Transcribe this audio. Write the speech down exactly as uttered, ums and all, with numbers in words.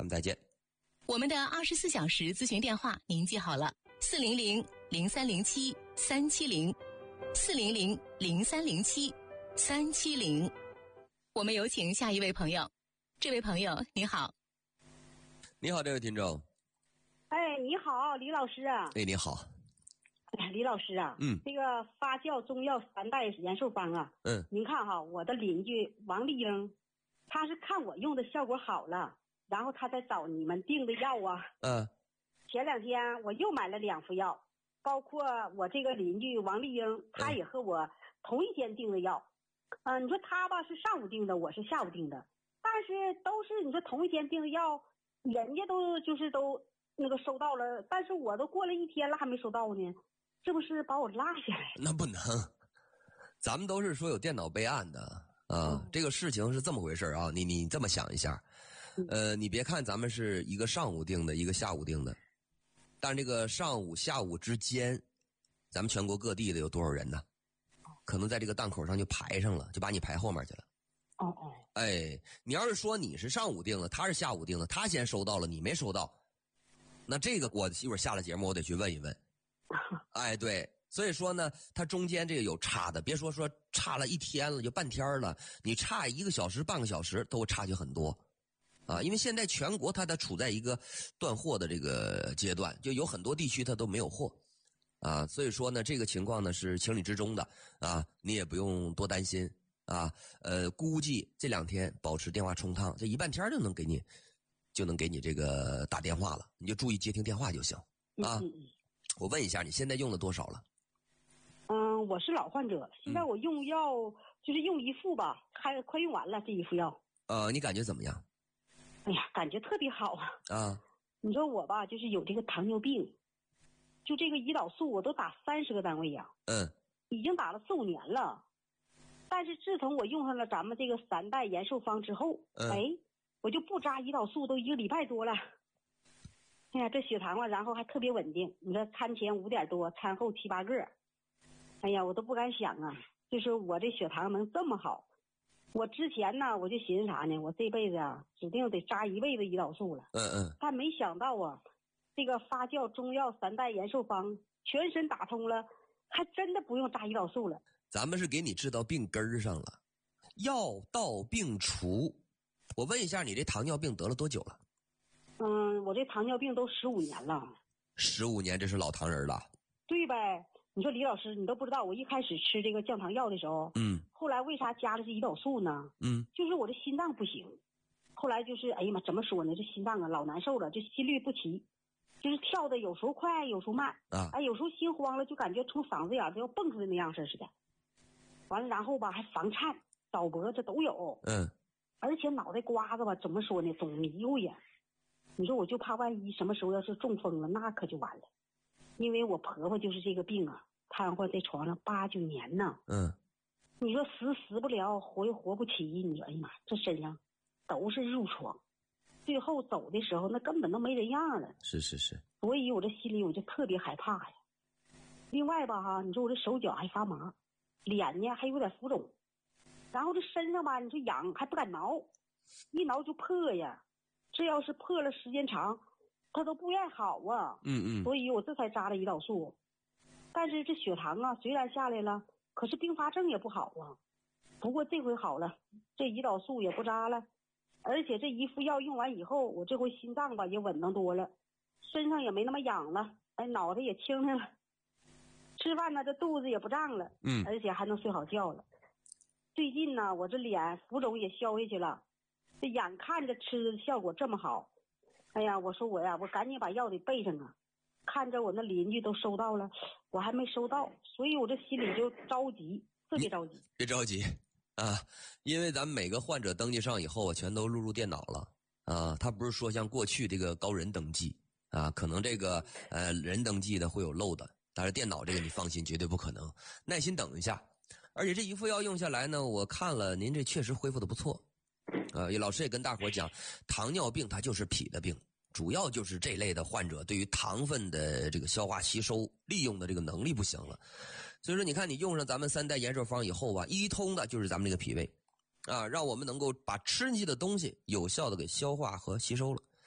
们再见。 我们的二十四小时咨询电话您记好了，四零零零三零七三七零，四零零零三零七三七零。我们有请下一位朋友。这位朋友你好。 你好，这位听众。 哎，你好，李老师啊。 哎，你好。 哎呀，李老师啊， 嗯， 这个发酵中药三代延寿方啊， 嗯， 您看哈，我的邻居王丽英，他是看我用的效果好了，然后他再找你们订的药啊。 嗯， 前两天我又买了两副药，包括我这个邻居王丽英，他也和我同一天订的药。嗯、呃，你说他吧是上午订的，我是下午订的，但是都是你说同一天订的药，人家都就是都那个收到了，但是我都过了一天了还没收到呢。这不是把我落下来？ 那不能，咱们都是说有电脑备案的啊。嗯、这个事情是这么回事啊，你你这么想一下，呃，你别看咱们是一个上午定的，一个下午定的，但这个上午下午之间，咱们全国各地的有多少人呢？可能在这个档口上就排上了，就把你排后面去了。 哦哦， 哎，你要是说你是上午定的，他是下午定的，他先收到了，你没收到，那这个我一会儿下了节目我得去问一问。哎，对，所以说呢，它中间这个有差的，别说说差了一天了，就半天了，你差一个小时、半个小时都差距很多啊。因为现在全国它它处在一个断货的这个阶段，就有很多地区它都没有货啊。所以说呢，这个情况呢是情理之中的啊，你也不用多担心啊。呃，估计这两天保持电话充汤，这一半天就能给你就能给你这个打电话了，你就注意接听电话就行啊。 嗯我问一下，你现在用了多少了？ 嗯，我是老患者，现在我用药、嗯、就是用一副吧，还快用完了这一副药。 呃，你感觉怎么样？ 哎呀，感觉特别好啊！ 啊， 你说我吧，就是有这个糖尿病，就这个胰岛素我都打三十个单位呀、 啊。嗯。 已经打了四五年了，但是自从我用上了咱们这个三代延寿方之后，嗯、哎，我就不扎胰岛素都一个礼拜多了。哎呀，这血糖啊，然后还特别稳定。你说餐前五点多，餐后七八个。哎呀，我都不敢想啊，就是我这血糖能这么好。我之前呢，我就寻思啥呢？我这辈子啊，指定得扎一辈子胰岛素了。 嗯嗯。 但没想到啊，这个发酵中药三代延寿方全身打通了，还真的不用扎胰岛素了。 咱们是给你治到病根上了，药到病除。我问一下，你这糖尿病得了多久了？ 嗯，我这糖尿病都十五年了。 十五年，这是老糖人了。 对呗？你说李老师，你都不知道，我一开始吃这个降糖药的时候， 嗯， 后来为啥加的是胰岛素呢？ 嗯， 就是我这心脏不行，后来就是哎呀妈，怎么说呢？这心脏啊老难受了，这心律不齐，就是跳的有时候快，有时候慢啊， 哎，有时候心慌了，就感觉从嗓子眼子要蹦出来那样式似的。完了，然后吧还房颤、倒脖子都有， 嗯， 而且脑袋瓜子吧，怎么说呢，总迷糊呀。你说我就怕万一什么时候要是中风了，那可就完了。因为我婆婆就是这个病啊，瘫痪在床上八九年呢。 嗯， 你说死死不了，活又活不起，你说哎呀妈，这身上都是褥疮，最后走的时候那根本都没人样了。 是是是。 所以我这心里我就特别害怕呀。另外吧哈，你说我这手脚还发麻，脸呢还有点浮肿，然后这身上吧，你说痒还不敢挠，一挠就破呀。这要是破了时间长，他都不愿好啊。 嗯嗯。 所以我这才扎了胰岛素。但是这血糖啊虽然下来了，可是并发症也不好啊。不过这回好了，这胰岛素也不扎了，而且这一副药用完以后，我这回心脏吧也稳当多了，身上也没那么痒了，哎，脑袋也清醒了，吃饭呢这肚子也不胀了， 嗯， 而且还能睡好觉了。最近呢，我这脸浮肿也消下去了。这眼看着吃的效果这么好，哎呀，我说我呀，我赶紧把药得备上啊！看着我那邻居都收到了，我还没收到，所以我这心里就着急，特别着急。 别着急啊，因为咱们每个患者登记上以后啊，全都录入电脑了啊。他不是说像过去这个高人登记啊，可能这个呃人登记的会有漏的，但是电脑这个你放心，绝对不可能。耐心等一下，而且这一副药用下来呢，我看了您这确实恢复的不错。呃，老师也跟大伙讲，糖尿病它就是脾的病，主要就是这类的患者对于糖分的这个消化吸收利用的这个能力不行了。所以说你看你用上咱们三代延寿方以后啊，一通的就是咱们这个脾胃啊，让我们能够把吃进去的东西有效的给消化和吸收了。